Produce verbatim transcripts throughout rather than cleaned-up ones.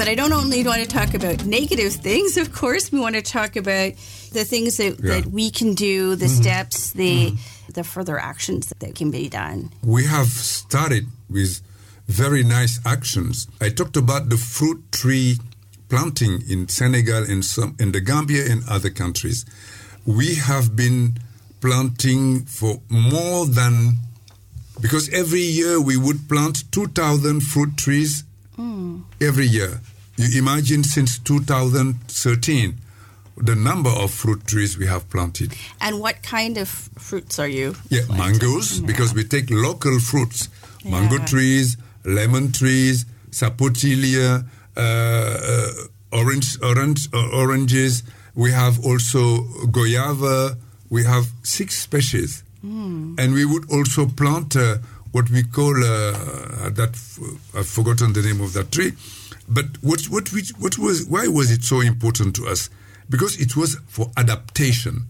But I don't only want to talk about negative things, of course. We want to talk about the things that, yeah. that we can do, the mm-hmm. steps, the mm-hmm. the further actions that can be done. We have started with very nice actions. I talked about the fruit tree planting in Senegal and some in the Gambia and other countries. We have been planting for more than, because every year we would plant two thousand fruit trees mm. every year. You imagine since two thousand thirteen, the number of fruit trees we have planted. And what kind of fruits are you Yeah, planting? mangoes, yeah. because we take local fruits. Yeah. Mango trees, lemon trees, sapotilia, uh, uh, orange, orange, uh, oranges. We have also guayaba. We have six species. Mm. And we would also plant uh, what we call, uh, that uh, I've forgotten the name of that tree. But what, what, we, what was, why was it so important to us? Because it was for adaptation.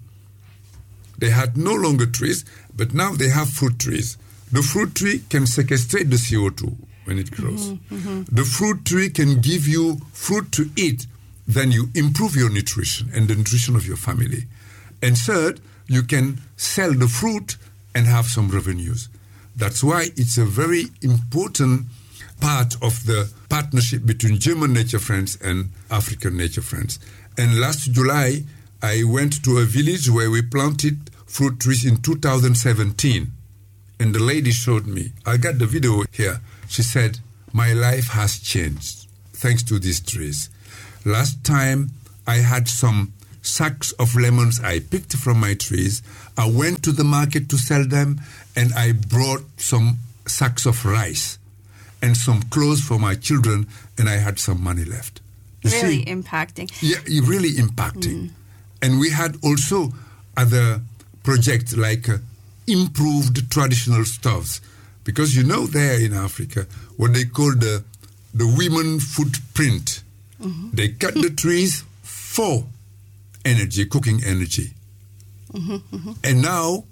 They had no longer trees, but now they have fruit trees. The fruit tree can sequestrate the C O two when it grows. Mm-hmm, mm-hmm. The fruit tree can give you fruit to eat. Then you improve your nutrition and the nutrition of your family. And third, you can sell the fruit and have some revenues. That's why it's a very important part of the partnership between German Nature Friends and African Nature Friends. And last July, I went to a village where we planted fruit trees in two thousand seventeen. And the lady showed me, I got the video here. She said, my life has changed thanks to these trees. Last time, I had some sacks of lemons I picked from my trees. I went to the market to sell them, and I brought some sacks of rice and some clothes for my children, and I had some money left. You really see? impacting. Yeah, really impacting. Mm. And we had also other projects like uh, improved traditional stuffs. Because you know there in Africa, what they call the, the women footprint. Mm-hmm. They cut the trees for energy, cooking energy. Mm-hmm, mm-hmm. And now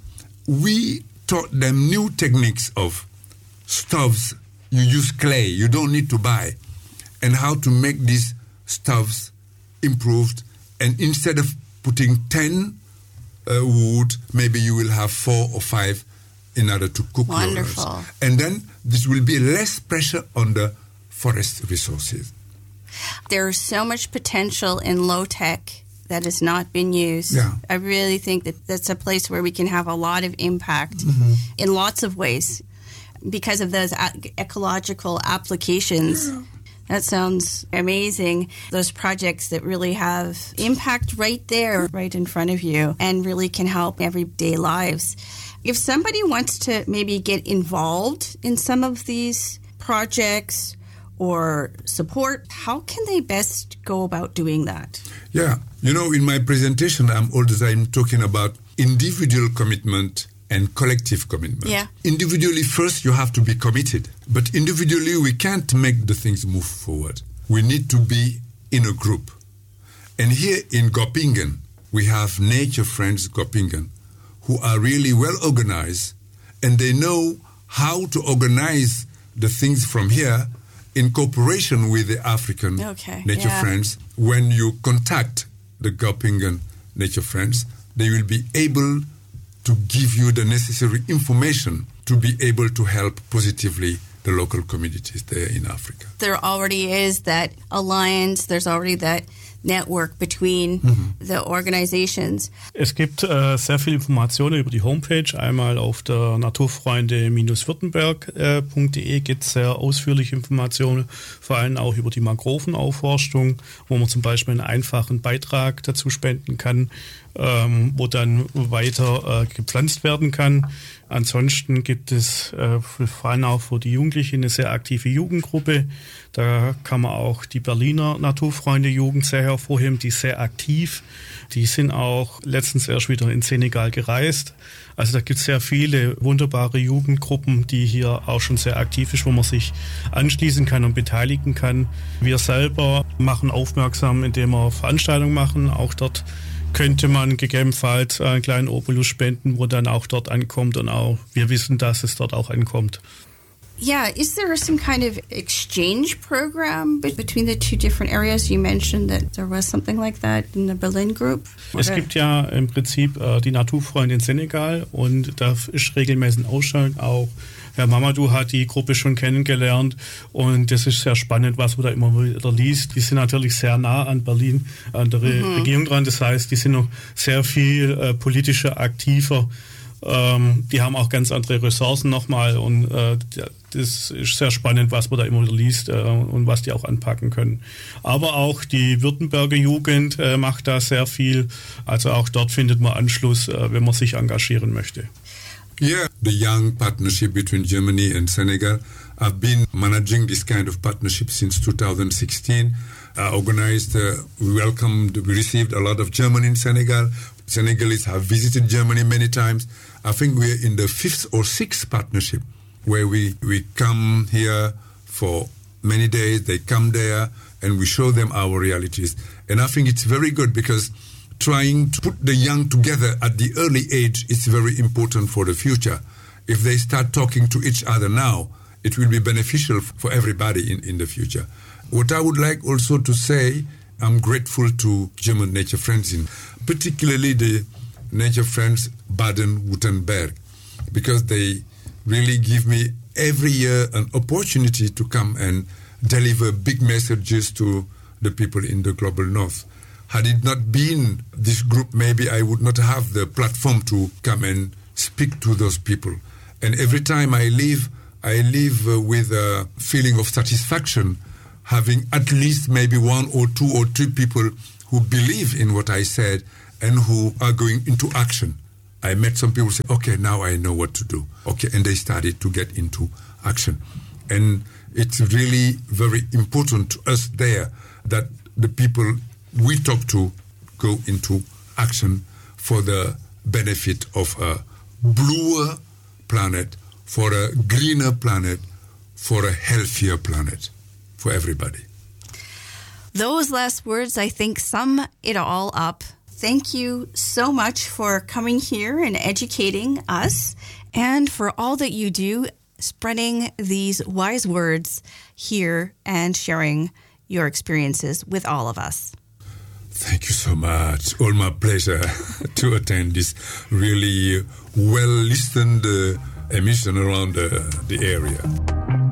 we taught them new techniques of stoves. You use clay, you don't need to buy. And how to make these stoves improved. And instead of putting ten uh, wood, maybe you will have four or five in order to cook. Wonderful. Your rice. And then this will be less pressure on the forest resources. There's so much potential in low-tech that has not been used. Yeah. I really think that that's a place where we can have a lot of impact mm-hmm. in lots of ways because of those ecological applications. Yeah. That sounds amazing. Those projects that really have impact right there, right in front of you, and really can help everyday lives. If somebody wants to maybe get involved in some of these projects or support, how can they best go about doing that? Yeah. You know, in my presentation, I'm all the time talking about individual commitment and collective commitment. Yeah. Individually, first, you have to be committed. But individually, we can't make the things move forward. We need to be in a group. And here in Göppingen, we have Nature Friends Göppingen, who are really well organized, and they know how to organize the things from here in cooperation with the African okay, Nature yeah. Friends. When you contact the Göppingen Nature Friends, they will be able to give you the necessary information to be able to help positively the local communities there in Africa. There already is that alliance, there's already that network between mhm. the organizations. Es gibt äh, sehr viel Informationen über die Homepage. Einmal auf der naturfreunde württemberg punkt de gibt es sehr ausführliche Informationen, vor allem auch über die Mangrovenaufforstung, wo man zum Beispiel einen einfachen Beitrag dazu spenden kann, ähm, wo dann weiter äh, gepflanzt werden kann. Ansonsten gibt es äh, vor allem auch für die Jugendlichen eine sehr aktive Jugendgruppe. Da kann man auch die Berliner Naturfreunde-Jugend sehr hervorheben, die ist sehr aktiv. Die sind auch letztens erst wieder in Senegal gereist. Also da gibt es sehr viele wunderbare Jugendgruppen, die hier auch schon sehr aktiv ist, wo man sich anschließen kann und beteiligen kann. Wir selber machen aufmerksam, indem wir Veranstaltungen machen. Auch dort könnte man gegebenenfalls einen kleinen Obolus spenden, wo dann auch dort ankommt und auch wir wissen, dass es dort auch ankommt. Yeah, is there some kind of exchange program between the two different areas? You mentioned that there was something like that in the Berlin Group. Es gibt ja im Prinzip äh, die Naturfreunde in Senegal und da ist regelmäßig ein Austausch. Auch Herr Mamadou hat die Gruppe schon kennengelernt und das ist sehr spannend, was man da immer wieder liest. Die sind natürlich sehr nah an Berlin, an der mhm. Regierung dran. Das heißt, die sind noch sehr viel äh, politischer, aktiver. Ähm, die haben auch ganz andere Ressourcen nochmal und äh, das ist sehr spannend, was man da immer wieder liest äh, und was die auch anpacken können. Aber auch die Württemberger Jugend äh, macht da sehr viel. Also auch dort findet man Anschluss, äh, wenn man sich engagieren möchte. Yeah, the young partnership between Germany and Senegal. I've been managing this kind of partnership since two thousand sixteen. I organized, uh, we welcomed, we received a lot of Germany in Senegal. Senegalese have visited Germany many times. I think we're in the fifth or sixth partnership where we, we come here for many days, they come there, and we show them our realities. And I think it's very good because trying to put the young together at the early age is very important for the future. If they start talking to each other now, it will be beneficial for everybody in, in the future. What I would like also to say, I'm grateful to German Nature Friends, in particularly the Nature Friends Baden-Württemberg, because they really give me every year an opportunity to come and deliver big messages to the people in the global north. Had it not been this group, maybe I would not have the platform to come and speak to those people. And every time I leave, I leave uh, with a feeling of satisfaction, having at least maybe one or two or three people who believe in what I said and who are going into action. I met some people say, okay, now I know what to do. Okay, and they started to get into action. And it's really very important to us there that the people we talk to go into action for the benefit of a bluer planet, for a greener planet, for a healthier planet, for everybody. Those last words, I think, sum it all up. Thank you so much for coming here and educating us and for all that you do, spreading these wise words here and sharing your experiences with all of us. Thank you so much. All my pleasure to attend this really well-listened uh, emission around uh, the area.